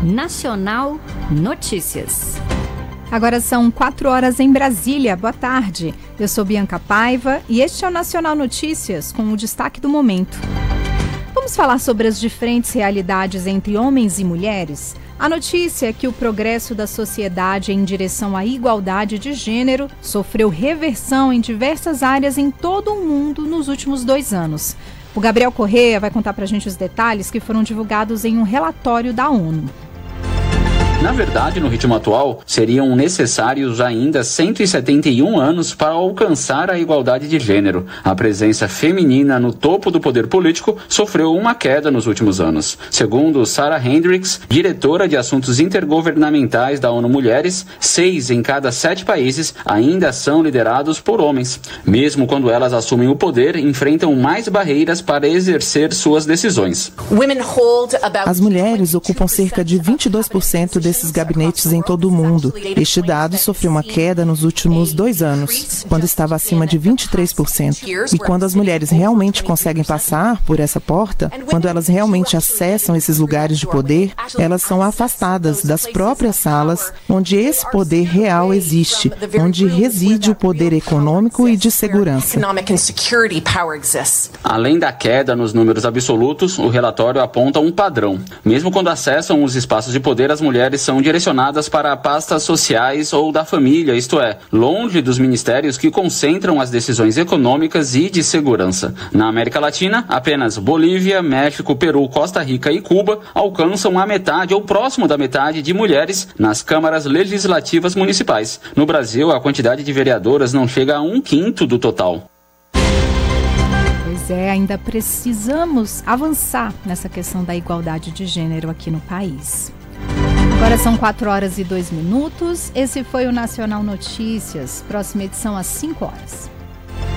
Nacional Notícias. Agora são 4 horas em Brasília. Boa tarde. Eu sou Bianca Paiva e este é o Nacional Notícias com o destaque do momento. Vamos falar sobre as diferentes realidades entre homens e mulheres? A notícia é que o progresso da sociedade em direção à igualdade de gênero sofreu reversão em diversas áreas em todo o mundo nos últimos 2 anos. O Gabriel Corrêa vai contar pra gente os detalhes que foram divulgados em um relatório da ONU. Na verdade, no ritmo atual, seriam necessários ainda 171 anos para alcançar a igualdade de gênero. A presença feminina no topo do poder político sofreu uma queda nos últimos anos. Segundo Sarah Hendricks, diretora de assuntos intergovernamentais da ONU Mulheres, 6 em cada 7 países ainda são liderados por homens. Mesmo quando elas assumem o poder, enfrentam mais barreiras para exercer suas decisões. As mulheres ocupam cerca de 22% desses gabinetes em todo o mundo. Este dado sofreu uma queda nos últimos 2 anos, quando estava acima de 23%. E quando as mulheres realmente conseguem passar por essa porta, quando elas realmente acessam esses lugares de poder, elas são afastadas das próprias salas onde esse poder real existe, onde reside o poder econômico e de segurança. Além da queda nos números absolutos, o relatório aponta um padrão. Mesmo quando acessam os espaços de poder, as mulheres são direcionadas para pastas sociais ou da família, isto é, longe dos ministérios que concentram as decisões econômicas e de segurança. Na América Latina, apenas Bolívia, México, Peru, Costa Rica e Cuba alcançam a metade ou próximo da metade de mulheres nas câmaras legislativas municipais. No Brasil, a quantidade de vereadoras não chega a 1/5 do total. Pois é, ainda precisamos avançar nessa questão da igualdade de gênero aqui no país. Agora são 4 horas e 2 minutos. Esse foi o Nacional Notícias. Próxima edição às 5 horas.